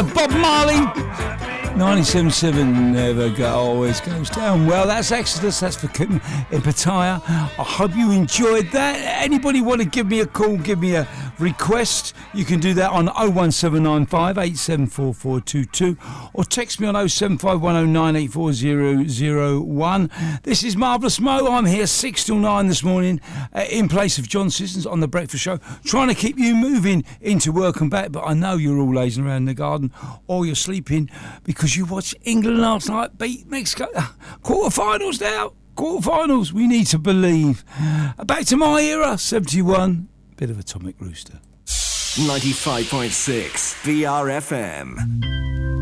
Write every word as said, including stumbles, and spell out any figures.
of Bob Marley. ninety-seven point seven never go, always goes down. Well, that's Exodus. That's for Kim in Pattaya. I hope you enjoyed that. Anybody want to give me a call, give me a request, you can do that on oh one seven nine five, eight seven four four two two or text me on oh seven five one oh nine eight four oh oh one. This is Marvellous Mo. I'm here six till nine this morning uh, in place of John Sissons on The Breakfast Show, trying to keep you moving into work and back, but I know you're all lazing around in the garden or you're sleeping because you watched England last night beat Mexico. Quarterfinals now. Quarterfinals. We need to believe. Back to my era, seventy-one. Bit of Atomic Rooster. ninety-five point six V R F M.